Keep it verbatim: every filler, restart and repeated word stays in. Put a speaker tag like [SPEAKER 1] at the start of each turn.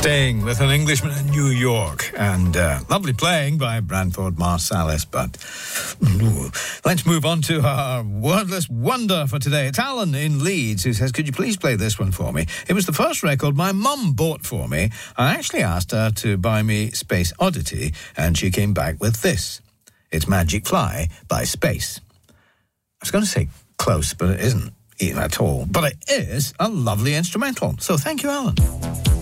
[SPEAKER 1] Staying with an Englishman in New York, and uh, lovely playing by Branford Marsalis. But ooh, let's move on to our wordless wonder for today. It's Alan in Leeds who says, could you please play this one for me? It was the first record my mum bought for me. I actually asked her to buy me Space Oddity, and she came back with this. It's Magic Fly by Space. I was going to say close, but it isn't at all. But it is a lovely instrumental. So thank you, Alan.